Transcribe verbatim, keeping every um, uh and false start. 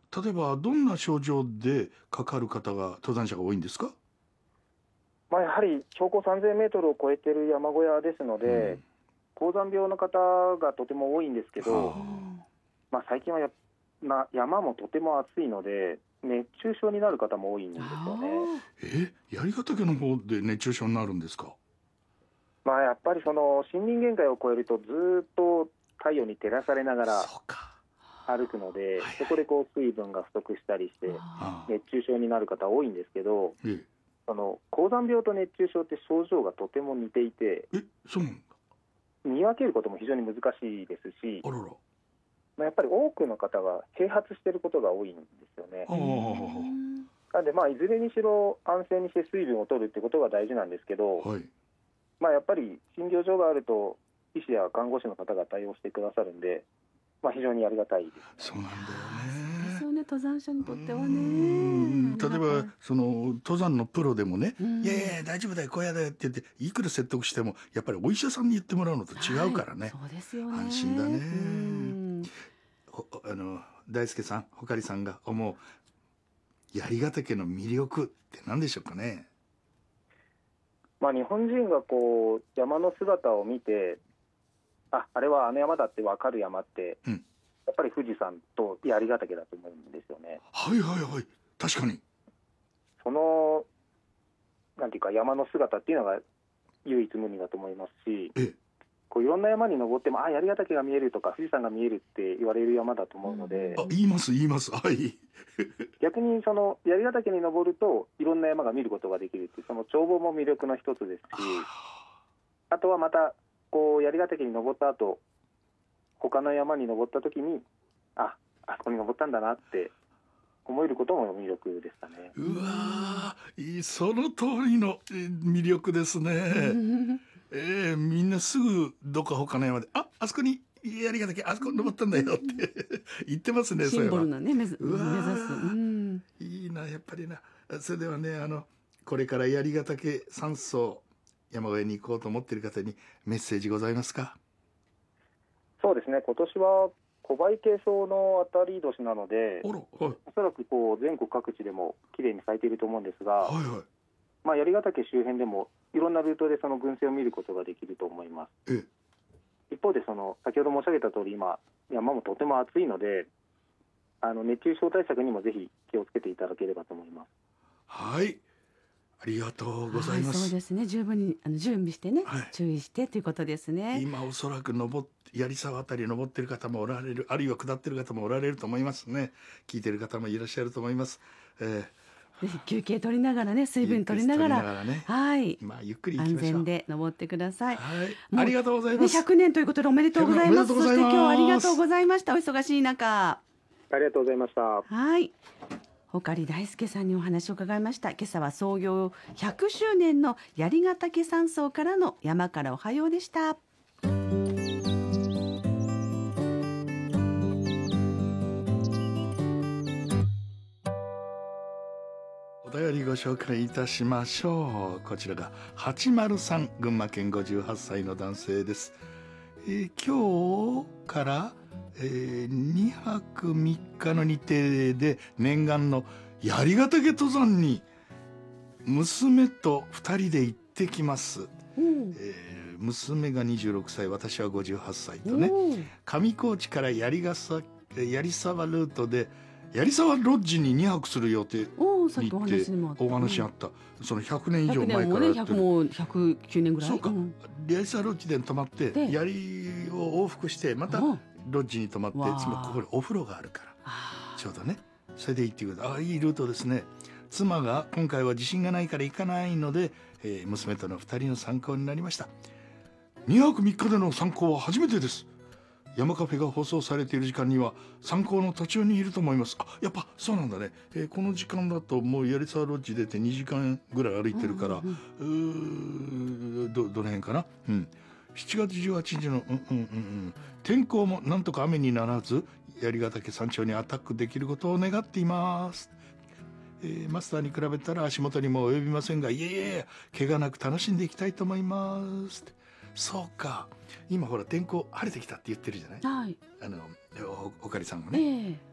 例えばどんな症状でかかる方が登山者が多いんですか？ まあ、やはり標高さんぜんメートルを超えている山小屋ですので、うん、高山病の方がとても多いんですけど、まあ、最近はや、まあ、山もとても暑いので熱中症になる方も多いんですよね。 え、槍ヶ岳の方で熱中症になるんですか？ まあ、やっぱりその森林限界を超えるとずっと太陽に照らされながら歩くので、はいはい、そこでこう水分が不足したりして熱中症になる方多いんですけど、ええ、その高山病と熱中症って症状がとても似ていて、 え、そうなんだ。 見分けることも非常に難しいですし、 あらら、 まあ、やっぱり多くの方が併発していることが多いんですよね。なので、まあ、いずれにしろ安静にして水分を取るってことが大事なんですけど、はい、まあ、やっぱり診療所があると医師や看護師の方が対応してくださるんで、まあ、非常にありがたいですね。 そうなんだよね。 そうですよね、登山者にとってはね。 例えばその登山のプロでもね、いやいや大丈夫だよ小屋だよって言っていくら説得してもやっぱりお医者さんに言ってもらうのと違うからね、はい、 そうですよね、 安心だね。あの大輔さん、ほかりさんが思う槍ヶ岳の魅力って何でしょうかね？ まあ、日本人がこう山の姿を見て、あ、あれはあの山だって分かる山って、うん、やっぱり富士山と槍ヶ岳だと思うんですよね。 はいはいはい、確かにそのなんていうか山の姿っていうのが唯一無二だと思いますし、えこういろんな山に登ってもあ槍ヶ岳が見えるとか富士山が見えるって言われる山だと思うので、 あ言います言います、はい逆にその槍ヶ岳に登るといろんな山が見ることができるっていうその眺望も魅力の一つですし、あとはまたこう槍ヶ岳に登った後他の山に登った時にああそこに登ったんだなって思えることも魅力ですかね。 うわー、その通りの魅力ですねえー、みんなすぐどっか他の山でああそこに槍ヶ岳あそこに登ったんだよって言ってますね。 シンボルなね目指す、 うん、いいなやっぱりな。それではね、あのこれから槍ヶ岳山荘山小屋に行こうと思っている方にメッセージございますか？ そうですね、今年は小バイケイソウの当たり年なので、はい、おそらくこう全国各地でもきれいに咲いていると思うんですが、はいはい、まあ、槍ヶ岳周辺でもいろんなルートでその群生を見ることができると思います。え一方でその先ほど申し上げた通り今山もとても暑いのであの熱中症対策にもぜひ気をつけていただければと思います。 はい、ありがとうございます。 はい、そうですね、十分にあの準備してね、はい、注意してということですね。 今おそらく登槍沢あたり登ってる方もおられる、あるいは下ってる方もおられると思いますね。聞いてる方もいらっしゃると思います、えー、ぜひ休憩取りながらね、水分取りながら、がらね、はい、 まあ、ゆっくり行きましょう。 安全で登ってください。 はい、ありがとうございます。 ひゃくねんということでおめでとうございます。そして今日はありがとうございました。お忙しい中ありがとうございました。 はい、穂刈大輔さんにお話を伺いました。今朝は創業ひゃくしゅうねんの槍ヶ岳山荘からの山からおはようでした。 お便りご紹介いたしましょう。こちらがはちまるさん、群馬県ごじゅうはっさいの男性です。えー、今日から、えー、にはくみっかの日程で念願の槍ヶ岳登山に娘とふたりで行ってきます、うんえー、娘がにじゅうろくさい、私はごじゅうはっさいとね、上高地から槍ヶ沢ルートで槍沢ロッジににはくする予定に行ってお話あった、うん、そのひゃくねん以上前からやってる、 もうひゃくきゅうねんぐらい、 そうか、うん、槍沢ロッジで泊まって槍を往復してまたロッジに泊まって、つまりここにお風呂があるからちょうどね、それで行ってください。ああ、いいルートですね。妻が今回は自信がないから行かないので、えー、娘とのふたりの参考になりました。にはくみっかでの参考は初めてです。山カフェが放送されている時間には参考の途中にいると思います。あ、やっぱそうなんだね、えー、この時間だともう槍沢ロッジ出てにじかんぐらい歩いてるから、うんうん、うー ど, どの辺かな、うん、しちがつじゅうはちにちの、うんうんうんうん、天候もなんとか雨にならず槍ヶ岳山頂にアタックできることを願っています。えー、マスターに比べたら足元にも及びませんが、いえいえ怪我なく楽しんでいきたいと思います。そうか、今ほら天候晴れてきたって言ってるじゃない、はい、あのおかりさんがね、えー